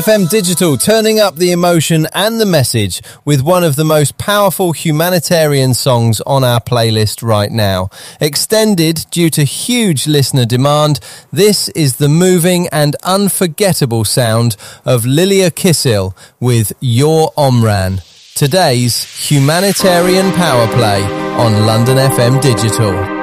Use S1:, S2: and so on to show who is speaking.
S1: FM Digital, turning up the emotion and the message with one of the most powerful humanitarian songs on our playlist right now. Extended due to huge listener demand, this is the moving and unforgettable sound of Lilia Kissil with Your Omran. Today's humanitarian power play on London FM Digital.